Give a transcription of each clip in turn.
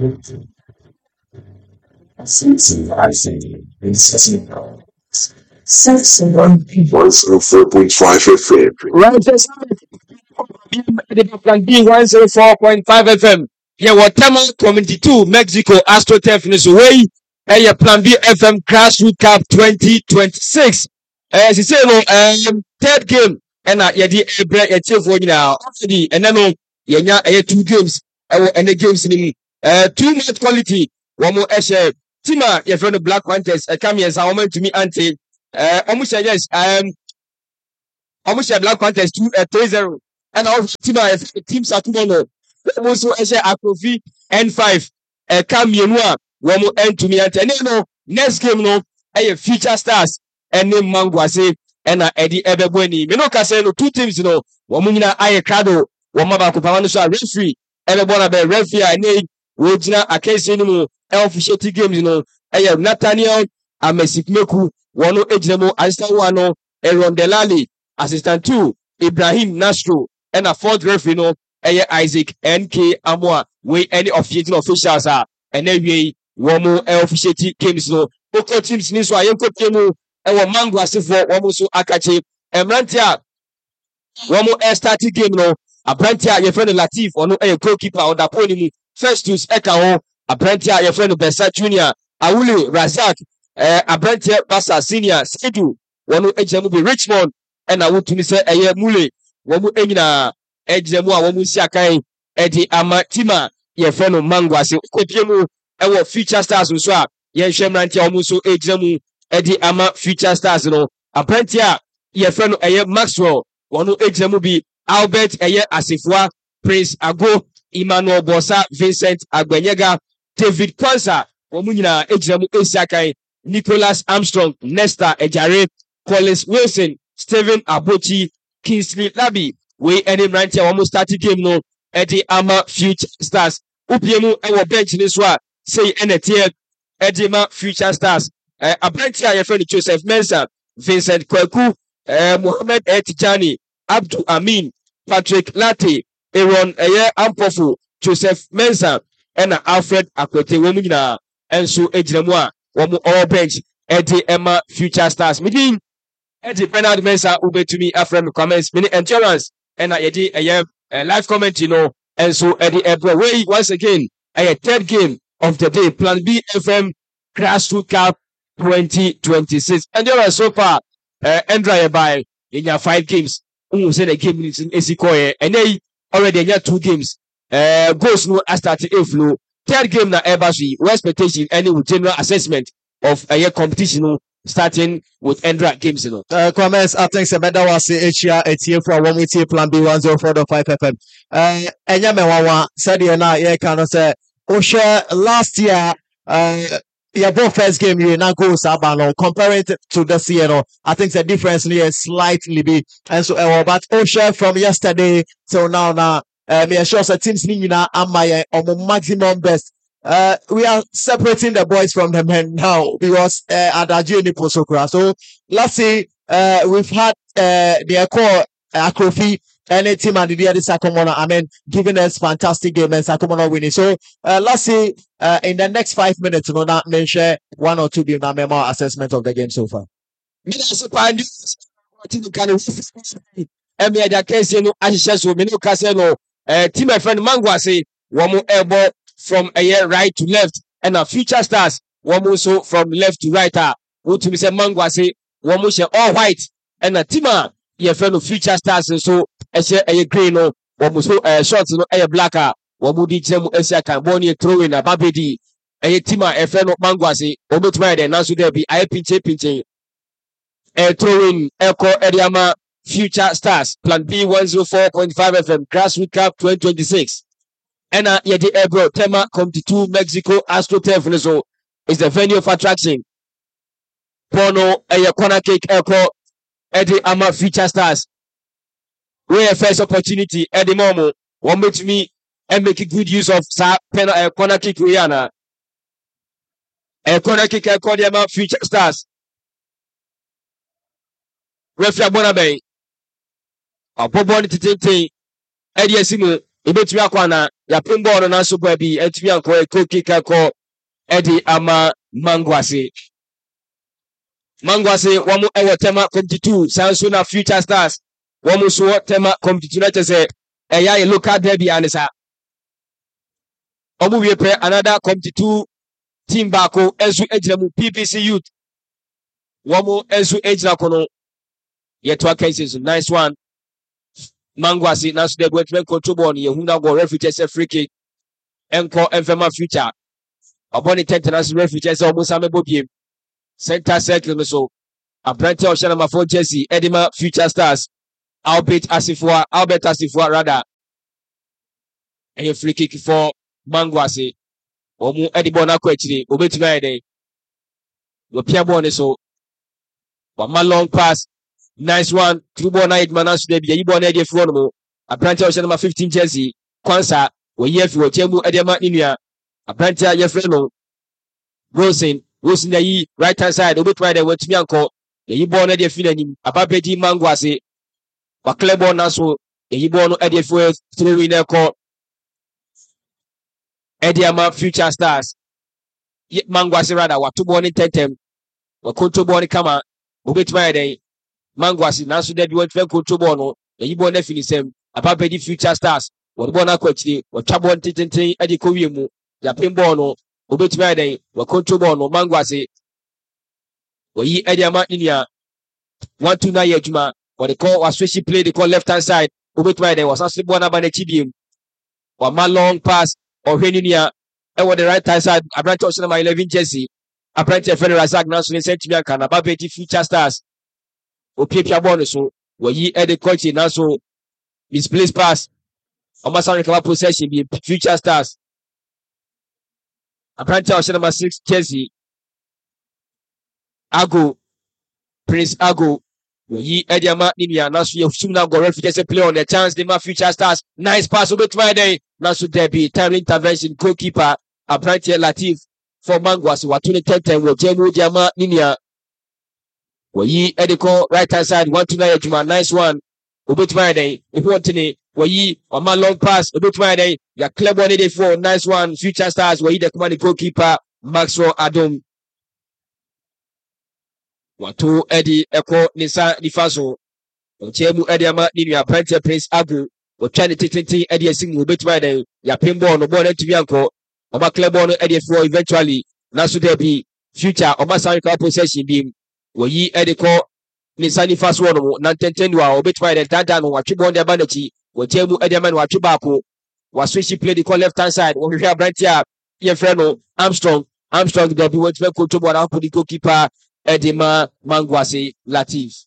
Right, can be 104.5 FM. Yeah, what time community 2 Mexico AstroTurf in the way. Hey, Plan B FM Grassroots Cup 2026. As you say, no, third game, and yeah, the for you now. And then, yeah, 2 games, and the games in too much quality. One more Eshe, Tima, your friend the Black Panthers, come here, so I to me, Auntie. Almost yes, almost Black Panthers 3-0. And our teams are tomorrow. Also, I say Akrofi N5. Come Yenua. One more end to me. And then, next game, no, Future Stars. And then Mangwase. And Eddie Ebebweni. Me no can say no 2 teams, you know. Wamuna Aye Crado. Wamaba Kupamano so referee. Everybody be referee. And then, Wojina Akesi, you know, officiating games, you know. Nathaniel Amesikmeku. Wano Ejemo. Assistant 1. Aaron Delali. Assistant 2. Ibrahim Nastro. And a 4th referee, no, Isaac NK Amwa, we any officiating officials are, and then we one more officiating games, no, Oko teams, Niso, I am Kotemu, and one mango as if one more so Akache, and Rantia, one more air starting game, no, a Brantia, your friend Latif, or no, a goalkeeper on the pony, Festus Ekao, a Brantia, your friend Bessa Junior, Awuli Razak, a Brantia Bassa Senior, Sedu, one who be Richmond, and I want to say a year Mule. Wamu emina ejemu a wamu siakai edi ama tima ye freno mangwase kopiemu ewo Future Stars nso a ye hwe mranti a wamu so ejemu edi ama Future Stars no apprenti a ye freno eye Maxwell wono ejemu bi Albert eye Asifua Prince Ago Emmanuel Bosa Vincent Agbenyega David Kwanza wamu nyina ejemu esiakai Nicholas Armstrong Nesta Ejare Collins Wilson Stephen Abochi Kingsley Labi, we any right here almost starting game no Eddie Ama Future Stars. Upiemu our bench in this one say NTL Eddie Ama Future Stars. A bench here your friend Joseph Mensah, Vincent Kweku, Mohammed Etijani, Abdul Amin, Patrick Latte, Aaron Ampofu, Joseph Mensah, and Alfred Akwete Womina, and so Ejimwa, one more bench Eddie Ama Future Stars. Meeting Eddie Bernard Mensah ube to me from comments many endurance and Eddie a live comment, you know, and so Eddie way once again a third game of the day Plan B FM Grassroots Cup 2026 endurance so far Andrea by in your 5 games say the game is in Esikoye and they already in 2 games goes no start flow third game na Ebashi expectation any general assessment of a year competition starting with Endra games, you know. Comments, I think Sebeda was a tier for 1 with Plan B 104.5 FM. Enyame said you now, yeah, can say, Osha last year, yeah, both first game you now go Sabano, compare it to this year, no, I think the difference here slightly be, and so, but Osha from yesterday till now, me sure the teams now am my maximum best. We are separating the boys from the men now because Adagio ni Posokra. So let's see, we've had their core Akrofi and team and the other Sakomona. I mean, giving us fantastic game and Sakomona winning. So let's see in the next 5 minutes, you know, not mention 1 or 2 game memo assessment of the game so far. Team my friend Mangwase, one elbow from a year right to left, and a Future Stars, one more so from left to right. What to say Mangwase, one more all white, and a Tima, your friend of Future Stars, and so a green, one more so shorts, no a blacker, one more DJ Esiaka, Bonnie throwing a babidi, a Tima, a friend of Mangwase, almost right, and now so there be I pinching, throwing Echo Ediama. Future Stars, Plan B 104.5 FM, Grassroots Cup 2026. And Yedi Ebro, Tema, Comty2, Mexico, AstroTurf, so is the venue of attraction. Bono, Corner Cake, Echo, Eddie Ama, Future Stars. Where first opportunity, Eddie Momo, one with me, and make good use of Corner Cake, Rihanna. Corner Cake, Echo, Ama, Future Stars. Refia Bonabay. Bobon Titi, Eddie Simu, ebetumi akwa na ya pin ball no na so ba bi etumi akọ goal kicker kọ edi ama Mangwase wɔn ɛwɔ tema 52 sanso na Future Stars wɔn so wɔ tema 52 na kyerɛ sɛ ɛyɛ ayɛ local derby anisa wɔn wie pɛ another 52 team baako ɛnso egyina mu PPC Youth wɔn ɛnso egyina kono yɛto cases nice one Mangwase na so de gwetmen control ball no yɛhu na go referee sɛ free kick ɛnkɔ ɛmfɛma Future ɔbɔ ne tent na so referee sɛ wɔn san mɛbɔ biem center circle no so abrante o shana mafo Jesse Edima Future Stars Albert Asifua rather a free kick for Mangwase omu Edibo na ko akire obetumi ayede wo pia ball ne so one long pass nice one through ball na Edman na so dey bi ball na dey fro no mo abrante o shana ma 15 Jesse Kwansa wo yefi wo chemu Edema inua abrante a yefre no Wilson yi right hand side obetumi ayede watumi anko yeyi ball na dey fi nanim ababedi Mangwase wa clear ball na so yeyi ball no dey fi through in ekọ Ediama Future Stars Mangwase rather watu ball ni tentem wa control ball ni kama obetumi ayede Mangwase na so dey bi watumi control ball no yeyi ball na finisem ababedi Future Stars wa ball na kwa chire wa twa ball tenten edi ko wie mu ya pin ball no obetumi ayede wa control ball no Mangwase oyi Ediama inia 1-2 na yejuma or they call was switch play they call left hand side obetumi ayede was asli ball na ba na chibiem wa ma long pass or hweninia e wo the right hand side abrante osina ma 11 Jesse abrante Federal Razak na so ne sentimi aka na babeti Future Stars opiepia ball no so oyi ede coach na so misplaced pass omasa recover possession bi Future Stars abrante osina ma 6 Jesse Prince Ago yi Ediama Ninia na so yefum na go referee say play on the chance the Future Stars nice pass obetumi ayede na so derby time intervention goalkeeper abrante Latif for Mangwase watu ne tenten wo jemu Ediama Ninia yi ediko right hand side 1-2 na yejuma nice one obetumi ayede ehwontene yi oma long pass obetumi ayede ya clear ball dey for nice one Future Stars yi the command goalkeeper Maxwell Adom watu edi eko nisa nifaso ochemu Ediama Ninia Prince Prince Agu otwa ne tititi edi esin obetumi ayede ya pin ball no ball na tumi anko oma clear ball no edi for eventually na so there be Future oma san ka possession bi yi ediko nisa nifaso no na tenten wa obetumi ayede dada no watwe ball de ba na chi ochemu Ediama no watwe baako wa switch play the call left hand side wo hwehwe abrante a ye frɛ no Armstrong there be what we control ball and put the goalkeeper Edima Mangwase Latif.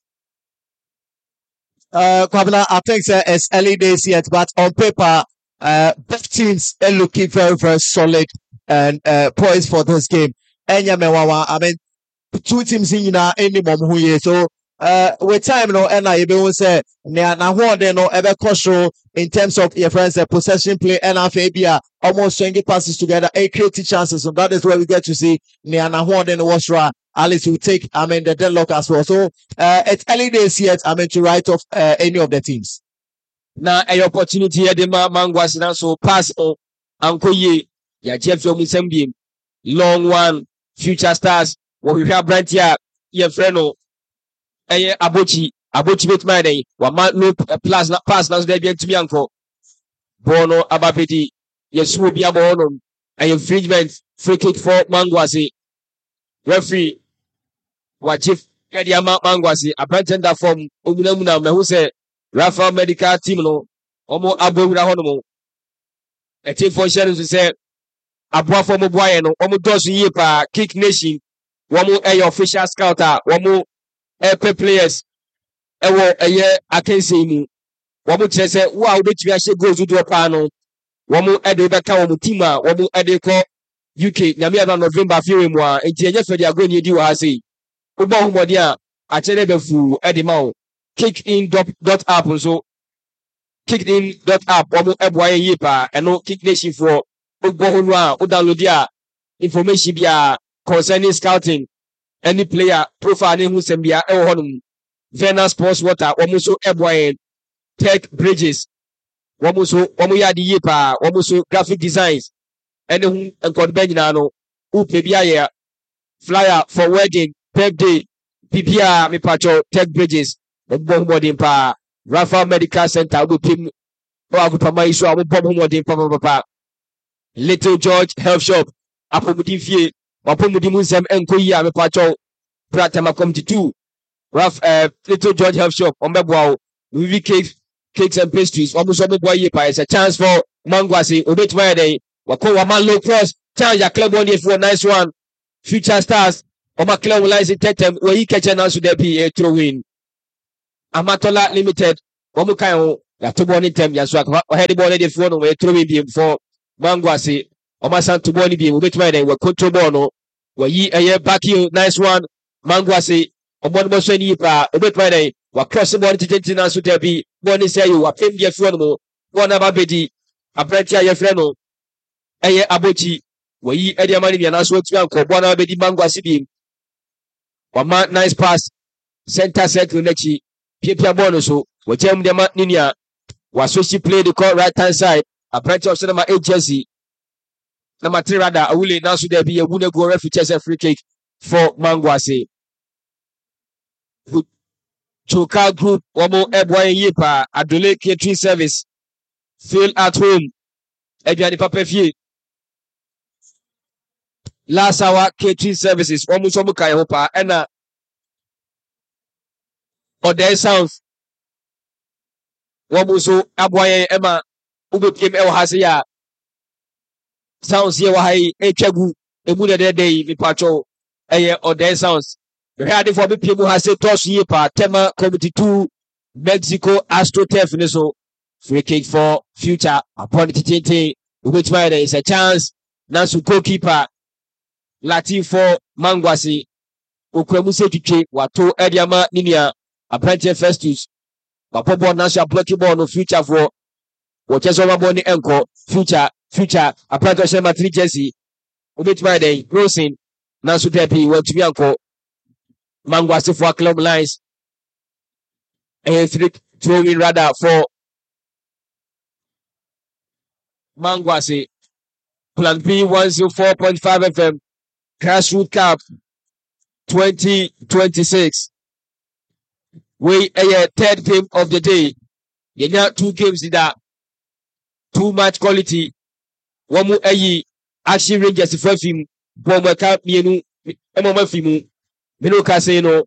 Kwabena, I think it's early days yet, but on paper, both teams are looking very, very solid and poised for this game. I mean, two teams in any moment so with time no and I be say na one they no ever crucial in terms of your friends possession play and Fabia almost swinging passes together and creating chances, so that is where we get to see na one then was right. Alice will take, the deadlock as well. So, it's early days yet, to write off, any of the teams. Na a opportunity at the Mangwase now, so pass on Uncle Ye, ya Jeff Yomusembim, long one, Future Stars, what we have right here, your friend, Abochi with my day, one man no plus not pass now, they be to me uncle. Bono Ababedi, yes, will be a bono, and infringement, free kick for Mangwase. Referee, what Chief Ediama Mangwase, a pretender from Umunamuna, who said Rafa Medical Team, no, Omo Abu Honomo. A team for shadows to say, Abua from Obuano, Omo Dos Yepa, Kick Nation, Womo a official scouter, Womo a players, Ewo a year, I can see me. Womo say, wow, which we actually go to do a panel. Womo Edebeka Tima, Womo Edeko. UK na me aba November fewe mu a enti enye fe dia go ni di wa sei ubo humode a akere be fu edima o kickin.app so kickin.app omo eboa ye pa eno kick nation for ubo hunu a o download a information bia concerning scouting any player profile ne hu sem bia e wo honum Venus Sports Water omo so eboa Tech Bridges wɔn yɛ ade yie paa wɔn nso graphic designs ɛne ho nkɔdɔbɛ nyinaa no wopɛ bi ayɛ flyer for wedding birthday biribiara mepatwɔ tech bridges wɔbɔ ho mmɔden paa Rafa Medical Center wobɛpem wɔ agopama yi so a wɔbɔ ho mmɔden papapapa Little George Health Shop apɔmuden fie wapɔmuden mu nsɛm nkɔ yi a mepatwɔ Pratama Committee 2 Little George Health Shop ɔmbɛboa wo Movie cakes and pastries almost ɔmbɛboa yie paa it's a chance for Mangwase obɛtumi ayɛ dɛn wakɔ wama low cross chance ya club one for nice one Future Stars ɔma club lines tetem wɔyi kɛkyɛ nanso da bi throw win Amatola Limited wɔn kan ho yɛato bɔ ne ntɛm yɛnso ɔhɛde bɔ ne de foɔ no wɔyɛ throw win biem for Mangwase ɔma san to bɔ ne biem obɛtumi ayɛ dɛn wɔkɔtɔ bɔɔl no wɔyi ɛyɛ back nice one Mangwase ɔbɔ no bɔ so ani yie paa obɛtumi ayɛ dɛn wakross bɔ ne tete nanso da bi bɔ ne sɛ yɛ wapem deɛ foɔ no mu bɔ na ba bɛdi aberɛnte a yɛfrɛ no ɛyɛ Abochi wɔyi ɛde ama ne nua nanso watumi ankɔ bɔ na ba bɛdi Mangwase biem wama nice pass center circle n'akyi piapia bɔɔl no so wɔkyɛn mu de ma ne nua wasosi play the call right hand side aberɛnte ɔhyɛ nama agency nama 3 rada awule nanso da bi yɛwu no agu referee kyɛ sɛ free kick for Mangwase Choka Group wɔn ɛboa yɛn yie paa Adole catering service feel at home aduane papa fie last hour catering services wɔn nso wɔn ka yɛn ho paa ɛna Ɔdɛn sounds wɔn nso aboa yɛn ɛma wobɛpiem ɛwɔ ha se yɛ a sounds yɛ wɔ ha yi atwa gu emu na dɛdɛ yi mipatwɔ ɛyɛ Ɔdɛn sounds hwɛ adefoɔ bɛpiem mu ha se tɔɔso yie paa Tema Committee 2 Mexico AstroTurf ne so free kick for Future upon titinte wobɛtumi ayɛ dɛ it's a chance nanso goalkeeper Latin for Mangwase okura mu sɛ twitwe wato ɛde ama ne nua aberɛnteɛ Festus wapɔ bɔɔl nanso ablɔki bɔɔl no Future foɔ wɔkyɛ sɛ ɔma bɔɔl ne ɛnkɔ Future aberɛnteɛ ɔhyɛ matri jersey wobɛtumi ayɛ dɛn Rosin nanso da bi wɔatumi ankɔ Mangwase for club lines ɛyɛ throwing radar for Mangwase Plan B 104.5 FM Grassroots Cup 2026 we a third game of the day yɛnya 2 games that too much quality wɔn mu ayi Action Rangers for film bɔn ka mienu ɛmɔ fi mu mino ka say no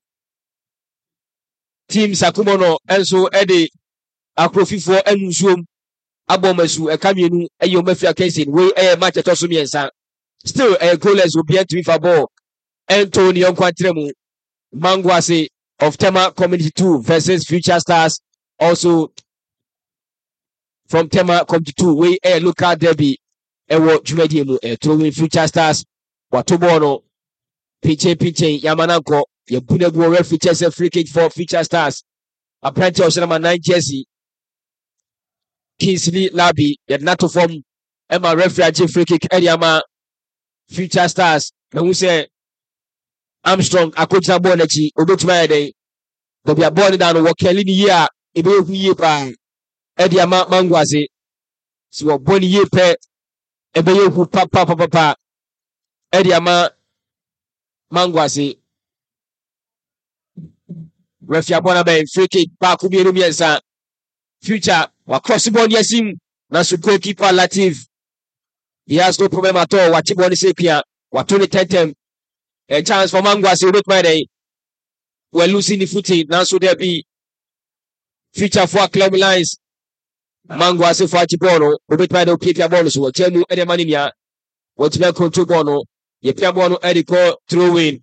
team Sakumo no enso ɛde akrofifo anusuom abɔmasu ɛka mienu ɛyɛ ɔmafi akansin we ɛyɛ match ɛtɔ so miɛnsa still ɛyɛ goalless obi ɛntumi fa ball Anthony Onkwantremu Mangwase of Tema Committee 2 versus Future Stars also from Tema Committee 2 we a local derby ɛwɔ dwumadie mu throwing Future Stars wato ball no pinche yamananko yɛbuna gu referee kyɛ sɛ free kick for Future Stars apprentice ɔhyɛ nama 9 jersey Kingsley Labi yɛde nato fam ɛma referee agye free kick ɛde ama Future Stars mehu sɛ Armstrong akogyina bɔɔl n'akyi obetumi ayɛ dɛn baabi a bɔɔl no da no wɔkɛle ne yie a ɛbɛyɛ hu yie paa ɛde ama Mangwase si wɔbɔ ne yie pɛ ɛbɛyɛ hu papapapa ɛde ama Mangwase referee abɔ na bɛn free kick baako mmienu mmiɛnsa Future wakross bɔɔl ne asim nanso goalkeeper Latif he has no problem at all wakye bɔɔl ne sɛ pia wato ne tɛntɛm a chance for Mangwase obetumi ayɛ dɛn we're losing the footing nanso there be Future for club lines Mangwase for akyi bɔɔl no obetumi ayɛ dɛn opiapia bɔɔl no so wɔkyɛ mu ɛde ma ne nua wɔtumi control bɔɔl no yɛpia bɔɔl no ɛde kɔ throw in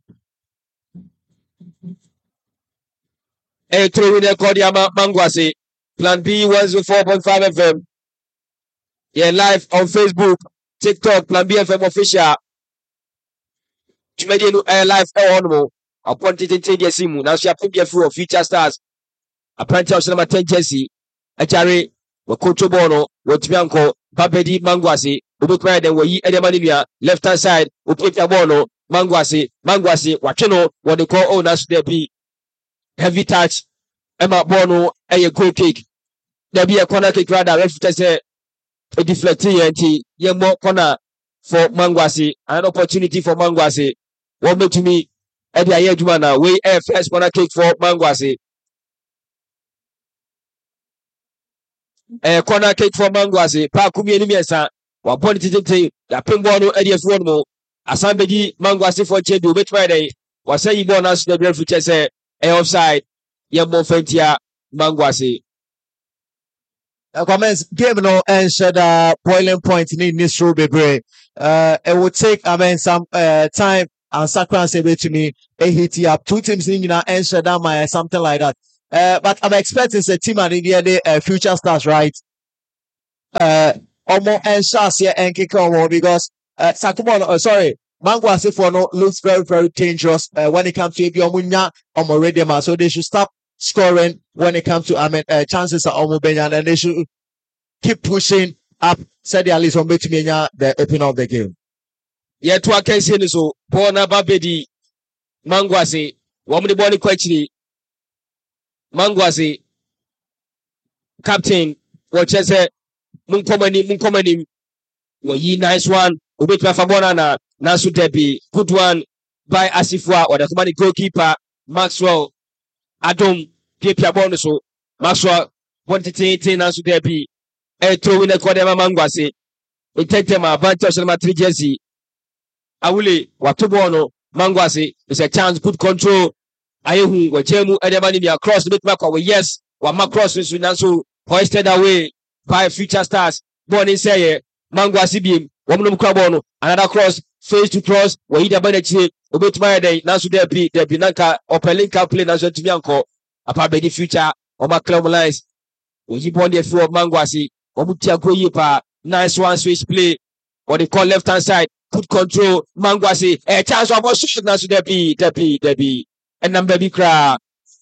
throw in ɛkɔ de ama Mangwase Plan B 104.5 FM yeah live on Facebook TikTok Plan B FM official dwumadie no live ɛwɔ hɔ nom upon titinte deɛ si mu nanso yɛapem deɛ firi wɔ Future Stars apprentice ɔhyɛ nama 10 jersey akyare wɔkɔtwo bɔɔl no wɔtumi ankɔ babɛdi Mangwase obetumi ayɛ dɛn wɔyi ɛde ma ne nua left hand side opiapia bɔɔl no Mangwase watwe no wɔde kɔ nanso there be heavy touch ɛma bɔɔl no ɛyɛ goal kick there be a corner kick rather referee say a deflecting more corner for Mangwase, an opportunity for Mangwase. One to me at the year Jumana, we first corner kick for Mangwase. A corner kick for Mangwase, Pakumi Miasa, one point to ya Pimbono Eddie Fuomo, Asambedi Mangwase for Chedu, which Friday was saying bonus the referee say a offside, Yamo Fentia Mangwase. Comments game no and said boiling point in this show be it would take some time and sacrifice to me a hit up 2 teams in and said something like that. But I'm expecting the team and in the future stars, right? Almost and shots here and kick on because Mangwase for no looks very, very dangerous when it comes to Ebiomunya or Moridiama. So they should stop scoring when it comes to chances are almost better, and they should keep pushing up. Said at least on the opening of the game. Yeah, to a case in so Bona Babedi Mangwase, woman body question Mangwase captain, what you say Munkomani, ye nice one, Ubit Fabona, Nasu Debi, good one by Asifwa or the command goalkeeper Maxwell. Adam Pia Bonuso, Maxwell, quantity, Nasu Debi, a throw in a Kodema Mangwase, it take them a bunch of Matri Jersey. Awule, Watubono, Mangwase, is a chance, good control. Ayehu, Wachemu, Edemani, across the bit back away, yes, while Macross is Nasu hoisted away by future stars. Born in Saye, Mangwase beam, Woman Krabono, another cross, face to cross, Wahida Benechi, Obit Maya, Nasu Debi, Debinanka, or Pelinka play Nasu Tibianco. Apart the future of my club lines. When you born the floor of Mangwase, Obutia Goyipa, nice one switch play. What they call left hand side, good control, Mangwase, a chance of us shoot Nasu Debi, and number B cra.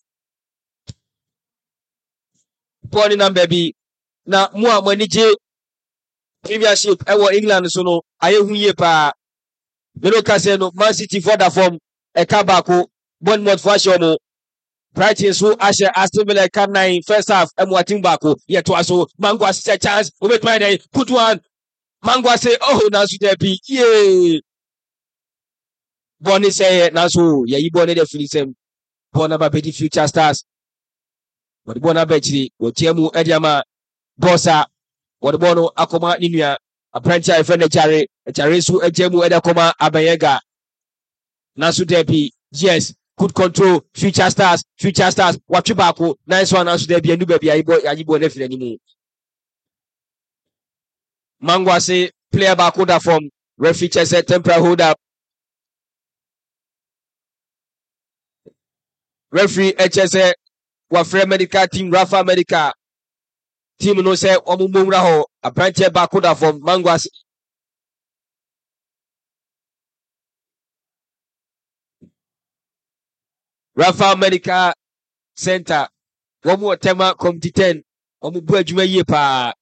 Born in number B. Now, more money J. Premiership, our England, so no, I hear pa. Melo Casino, Man City for the form, a Kabako, Bournemouth Fashono. Brighton so Asher Aston Villa can 9 first half and watching back. Yet was so Mangwase a chance. Wait my day. Put one. Mangwase oh Nasu Debi. Yay. Bonnie say Nasu. Yeah, you born the Philistine. Born about the future stars. But Bona Betty, what Tiamu Ediama Bossa, what Bono Akoma Inuya, a Prancha Fenechare, a Charesu Ejemu Edakoma Abayega. Nasu Debi. Yes. Good control, future stars, watch you back. Nice one, Nasu Debi, and new baby, I boy, anymore. Mangwase, player back order from referee said temporary hold up. Referee HSA, Wafre Medical team, Rafa Medical team, no say, Omumuraho, a branch back order from Mangwase. Rafa Medical Center. One more tema come to 10. Omubuajume pa.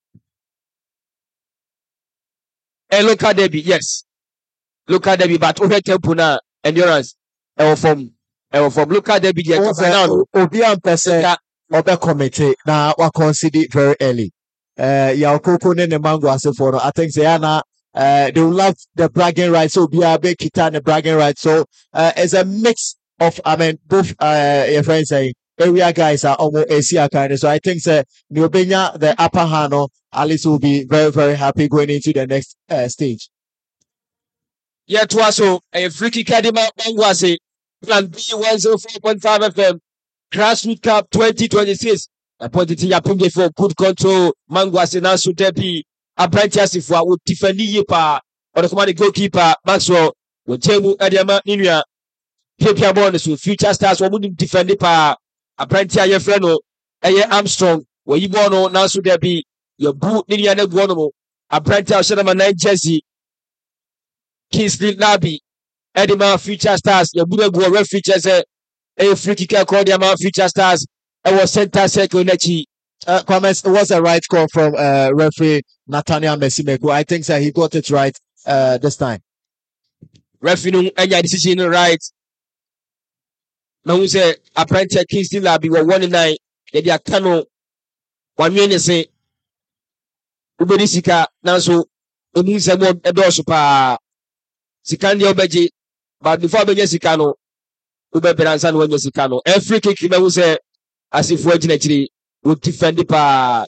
Local derby, yes. Local derby, but over Tempuna endurance. Our from local derby. Obian person Obe committee now we consider very early. Ya Okoko ne Mangwase for I think they will love the bragging rights. So be a big kita the bragging rights. So it's a mix of both your friends say area guys are almost Asia kind of, so I think Niobenya the upper hand Alice will be very, very happy going into the next stage. Yeah, to also a freaky Kadima Mangwase plan B 104.5 FM Grassroots Cup 2026. I pointed to Yapunge for good control. Mangwase Nasu Debi a branch Asifwa would defend Yipa or the commanding goalkeeper Maxwell with Temu Adiama Ninia. Pia bonus with future stars wouldn't defend the power. A branch your friend Armstrong where you born on Nasu Debi your boot Ninia Neguono a branch of Shanama 9 Jersey Kingsley Nabi Edema future stars your Buddha go features a free kicker called the future stars. I was center circle Nechi. Comments was a right call from referee Nathaniel Messimeko. I think he got it right this time. Referee any decision right. Now who say apprentice Kingsley Labi were 1-9. They are Kano One million say ubedi sika nanso emu nsɛm ɛdɔɔso paa sika deɛ ɔbɛgye but before ɔbɛgye sika no wobɛbɛrɛ ansa na wanya sika no every kick bɛhu sɛ asefoɔ agyina akyiri wo defend paa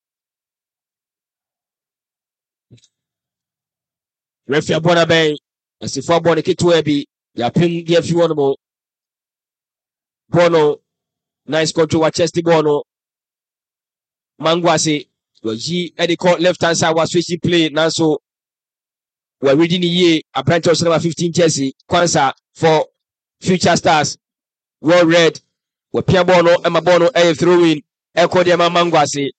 refi abɔ na bɛn asefoɔ abɔ no ketewa bi yɛapem deɛ afi hɔ no mu bɔɔ no nice control wa chest bɔɔ no mango ase wayi ɛde kɔ left hand side wa switch play nanso wa reading ne yie apprentice ɔsɛ number 15 jersey Kwanzaa for Future Stars well red wapia bɔɔ no ɛma bɔɔ no ɛyɛ throw in ɛkɔ deɛ ma mango ase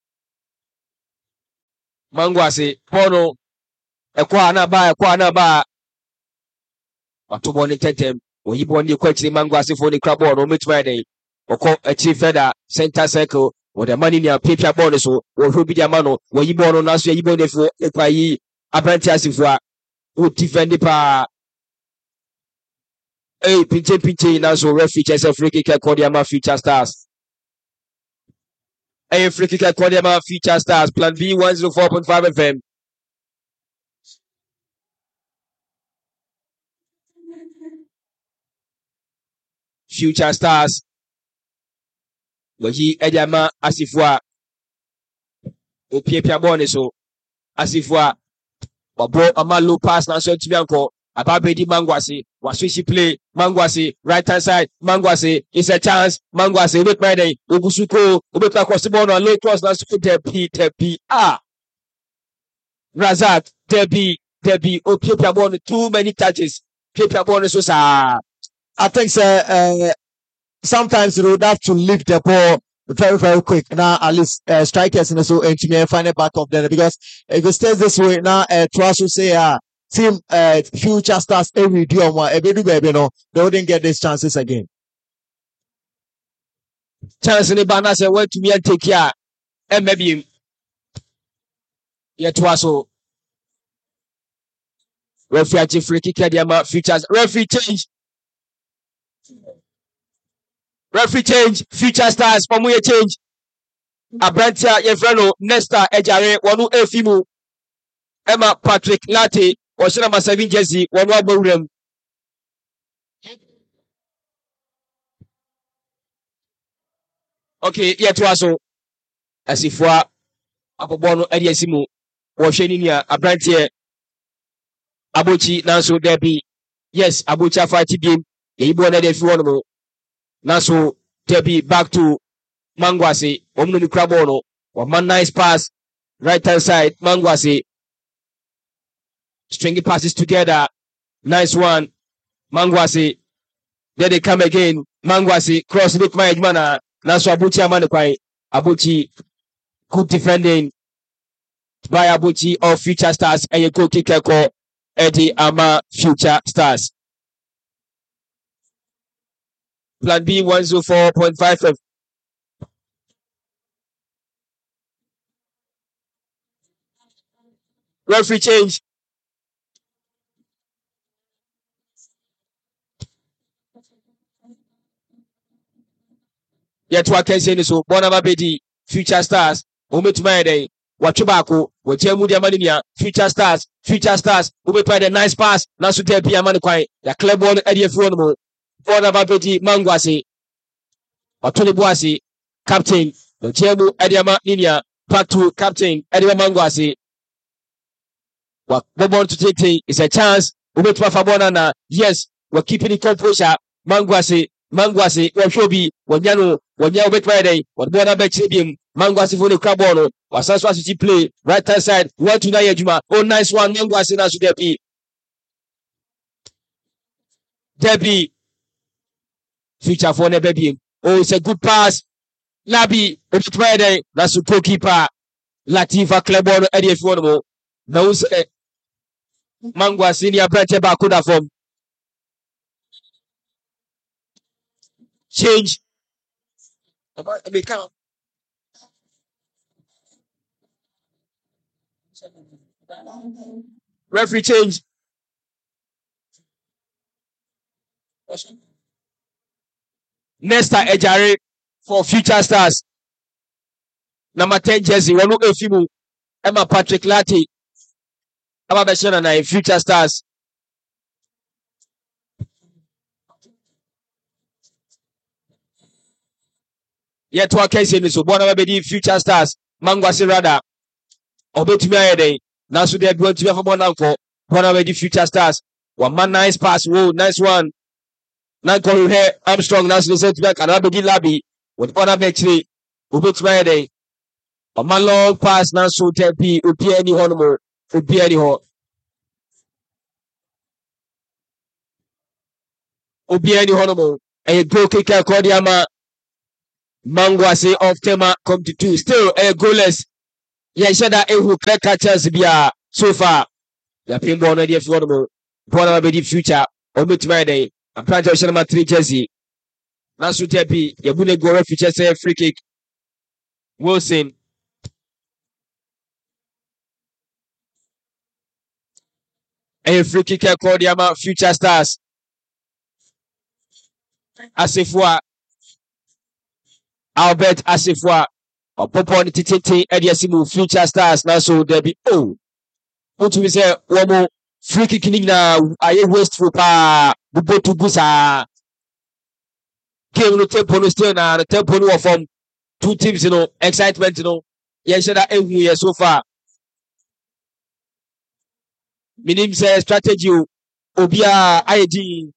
bɔɔ no ɛkɔ anaba wato bɔɔ ne tɛntɛm oyi bɔɔ ne kɔ akyiri mango asefoɔ ne kura bɔɔ no ɔmɛtumi ayɛ dɛn ɔkɔ akyiri fɛda center circle wɔde ama ne nea piapia bɔɔ no so wɔhwɛ bi de ama no wɔyi bɔɔ no nanso yɛyi bɔɔ no afi ɛkɔ ayi aberante asefoɔ a wɔdifɛnde paa pinche nanso referee kyerɛ sɛ free kick ɛkɔ de ama Future Stars ɛyɛ free kick ɛkɔ de ama Future Stars Plan B 104.5 FM Future Stars wɔyi ɛde ama asefoɔ a opiapia bɔɔ ne so asefoɔ a wabɔ ama low pass nanso atumi ankɔ ababedi mango ase waswishi play mango ase right hand side mango ase it's a chance mango ase wait my day obusuko obetwa cross the ball no low cross nanso debi Razak debi opiapia bɔɔ no too many touches piapia bɔɔ no so saa I think sometimes you would have to lift the ball very, very quick. Now, at least strikers and so and me find it back up there because if it stays this way now, Trash will say, team Future Stars every day on one, every baby, no, they wouldn't get these chances again. Chance in the banner say, well, to me and take care, and maybe yet was so. Referee free kick at the Futures referee change Future Stars for me change Abrantia Yefreno Nesta Ejare wonu efimu Emma Patrick Latte was number 7 jersey wonu aborem okay yet waso asifua abobo no ade asimu wo hwe ni nia Abrantia Abochi nanso debi yes Abochi afati biem yeyibo na de fi wonu mo nanso debi back to Mango ase omno ni kura ball no one nice pass right hand side Mango ase stringy passes together nice one Mango ase there they come again Mango ase cross with my mana nanso Abuchi amane kwai Abuchi good defending by Abuchi of Future Stars and you go kick ko Eddie ama Future Stars Plan B 104.5 referee change yet what can say so Bonaba Bedi Future Stars umetuma dey watwe baako watia mu dia mania Future Stars umetuma dey nice pass na so dey bia mane kwan ya clear ball e dey afi wonu Bonaba Bedi Mango ase watole bo ase captain watia mu e dey ma linia back to captain e dey Mango ase wa ball to take is a chance umetuma fa ball na yes we keeping the composure Mango ase washobi wanyano wanya obetwa dey what ball na be chibiem Mango ase for the crab ball no wasanso asisi play right hand side want to na yejuma oh nice one Mango ase na so debi Future for ne baby oh it's a good pass Labi obetwa dey na so goalkeeper Latifa club ball e dey fi wonu mo na wo say Mango ase ni abranche ba koda form change referee change Nesta Ejare for Future Stars Number 10 jersey wɔn efi mu ɛma Patrick Lati aba bɛhyɛ na Future Stars. Yet what can say so bona bɛdi Future Stars Mangwase Rada obetumi ayɛ dɛn nanso deɛ bi wɔntumi afa bɔna nkɔ bona bɛdi Future Stars one man nice pass whoa nice one na nkɔhwɛ here Armstrong nanso de sɛ tumi aka na bɛdi Labi wɔde bɔna bɛkyire obetumi ayɛ dɛn ɔma long pass nanso tɛpi obiara ni hɔ no mo obiara ni hɔ no mo ɛyɛ goal kicker kɔde ama Mangwase of Tema come to 2 still goalless. Yeah, said that who clear catchers be so far. The pin ball idea for the ball be future or meet my day. I'm trying to show 3 jersey. Nasu Tepi, Yabune Gore future say free kick. Wilson. A free kicker called Yama Future Stars. Asifwa Albert Asifwa Popo ni tititi Ediasimu Future Stars na so debi to be say one free kick ni na aye wasteful pa bubotu busa game no tempo no still na the tempo no from 2 teams excitement yeah say that here so far minim say strategy obia ID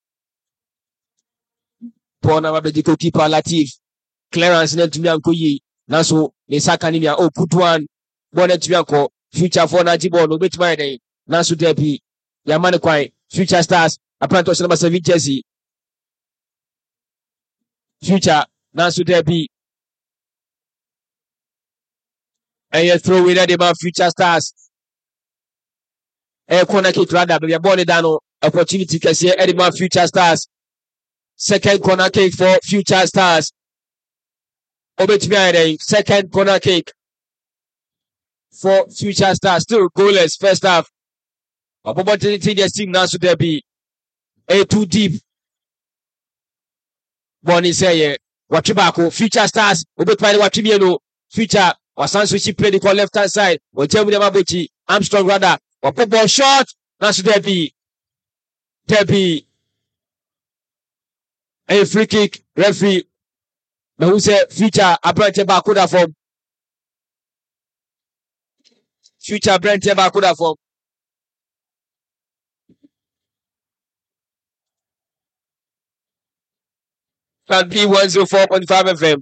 Pona mabedi keeper Latif clearance na tumi anko yi na so ne saka ni mia put one ball na tumi anko Future for na ball no betumi dey na so debi ya man kwai Future Stars apparently number 7 jersey Future na so debi and throw away that about Future Stars corner kick rather be ball down opportunity can see Edema Future Stars second corner kick for Future Stars. Second corner kick for Future Stars. Still goalless first half. Opportunity their team now so there be too deep. Bonnie say watch back. Future Stars. Watch Future was switch play the call left hand side. Or tell me them about Armstrong rather. Or put ball shot. Now so there be a free kick referee. But who said Future Brent Bakuda from Future Brent Bakuda from Fan B 104.5 FM.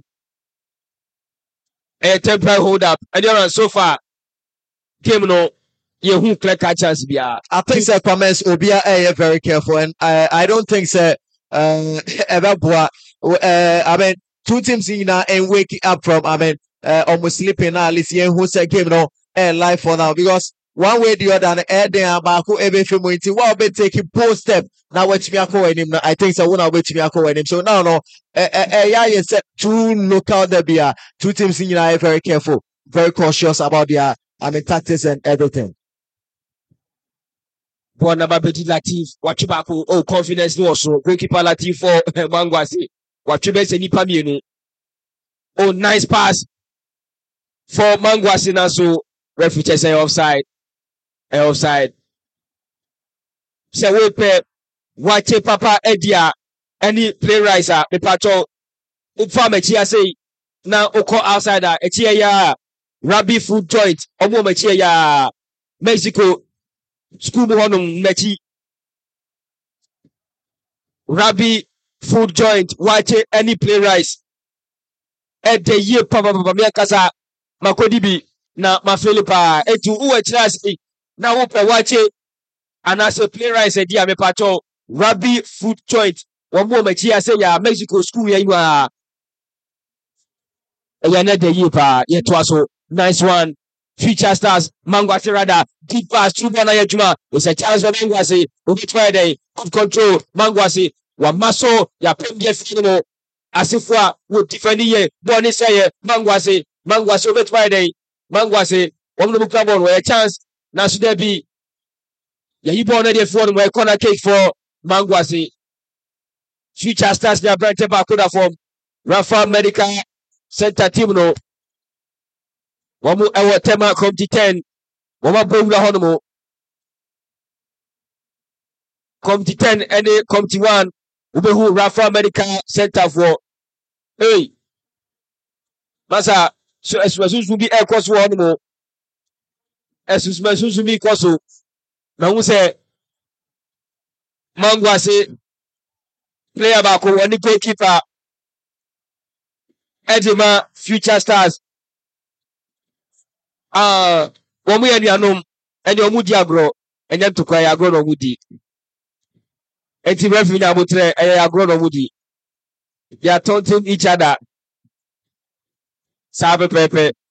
A temporary hold up. And so far, game no who clear catchers be. I think that comments Obia very careful, and I don't think that ever I mean 2 teams in and waking up from almost sleeping now. At least who said game no live for now because one way or the other there about who every film into what be taking post step now watch me him I think so wanna watch me him so now no yeah you said 2 local there be 2 teams in very careful, very cautious about their tactics and everything. Bona Babedi Latif watch back confidence no so goalkeeper Latif for Mangwase watch be say nipa mienu nice pass for Mangwase na so referee say offside say we pe watch papa edia any play riser the patrol ufa mechi say na oko outsider echi ya Rabbi food joint omo mechi ya Mexico school honum mechi Rabbi food joint watch any play rice the year papa me kasa makodi bi na mafelipa etu uwe chirasi na wope watch and as a play rice e dia me pacho Rabbi food joint omo mechi ya say ya Mexico school ya iwa na the year pa ye to so nice one Future Stars Mangwase rather deep pass through Bona Yejuma. It's a chance for Mangwase. We'll be trying to good control. Mangwase Wamaso ya Premier Fino Asifwa would defend ye. Bonnie say Mangwase will be trying Mangwase one of the club on where a chance now should there be ya he born ready for where corner kick for Mangwase. Future Stars near Brent Bakuda from Rafa Medical Center team no wɔn ɛwɔ tema committee 10 wɔn abɔ wura hɔ nom committee 10 ɛne committee 1 wobɛhu Rafa Medical Center for masa so esumasunsun bi ɛkɔ so hɔ nom esumasunsun bi kɔ so na hu sɛ mango ase player baako wɔ ne goalkeeper Edema Future Stars wɔn yɛ nuanom ɛne wɔn di agorɔ ɛnyɛ ntokwa yɛ agorɔ na wɔn di eti referee na abotire ɛyɛ agorɔ na wɔn di they are taunting each other saa pɛpɛɛpɛ